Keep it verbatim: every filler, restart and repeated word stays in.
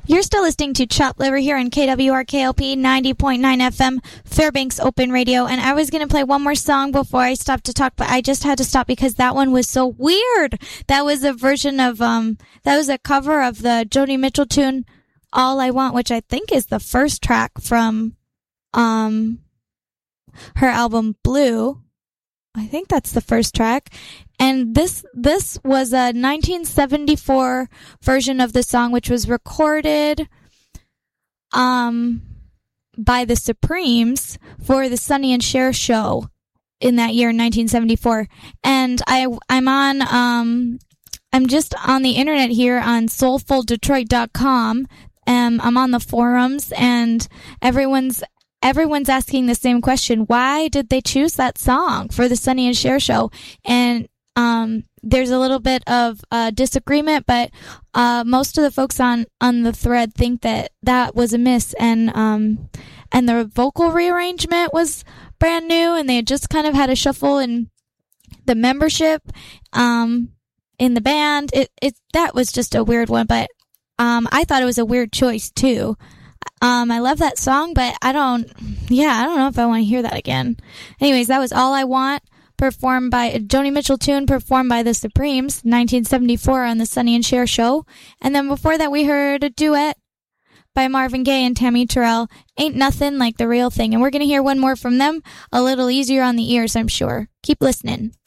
You're still listening to Chopped Liver here on K W R K L P ninety point nine F M, Fairbanks Open Radio. And I was going to play one more song before I stopped to talk, but I just had to stop because that one was so weird. That was a version of, um, that was a cover of the Joni Mitchell tune, All I Want, which I think is the first track from, um, her album Blue. I think that's the first track. And this this was a nineteen seventy-four version of the song, which was recorded um by the Supremes for the Sonny and Cher show in that year, nineteen seventy-four. And I I'm on um I'm just on the internet here on soulful detroit dot com. Um I'm on the forums, and everyone's everyone's asking the same question. Why did they choose that song for the Sonny and Cher show? And Um, there's a little bit of uh, disagreement, but uh, most of the folks on, on the thread think that that was a miss, and um, and the vocal rearrangement was brand new, and they had just kind of had a shuffle in the membership um, in the band. It it that was just a weird one, but um, I thought it was a weird choice too. Um, I love that song, but I don't, yeah, I don't know if I want to hear that again. Anyways, that was All I Want, performed by Joni Mitchell tune, performed by the Supremes, nineteen seventy-four on the Sonny and Cher show. And then before that, we heard a duet by Marvin Gaye and Tammy Terrell, Ain't Nothing Like the Real Thing. And we're going to hear one more from them, a little easier on the ears, I'm sure. Keep listening.